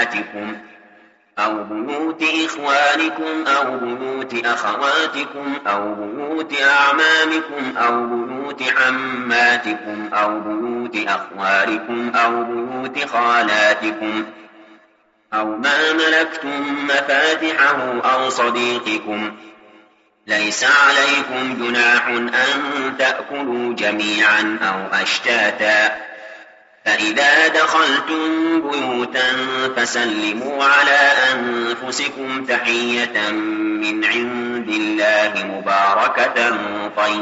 أمهاتكم أو بيوت إخوانكم أو بيوت أخواتكم أو بيوت أعمامكم أو بيوت عماتكم أو بيوت أخوالكم أو بيوت خالاتكم أو ما ملكتم مفاتحه أو صديقكم. ليس عليكم جناح أن تأكلوا جميعا أو أشتاتا، فإذا دخلتم بيوتا فسلموا على أنفسكم تحية من عند الله مباركة طيبة.